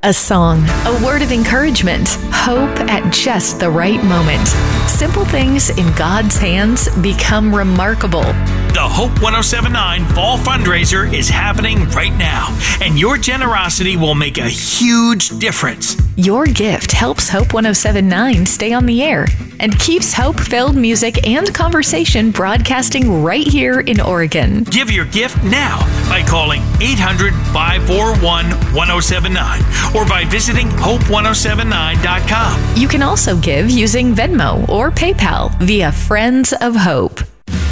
A song, a word of encouragement, hope at just the right moment. Simple things in God's hands become remarkable. The Hope 107.9 Fall Fundraiser is happening right now, and your generosity will make a huge difference. Your gift helps Hope 107.9 stay on the air and keeps hope-filled music and conversation broadcasting right here in Oregon. Give your gift now by calling 800-541-1079 or by visiting hope1079.com. You can also give using Venmo or PayPal via Friends of Hope.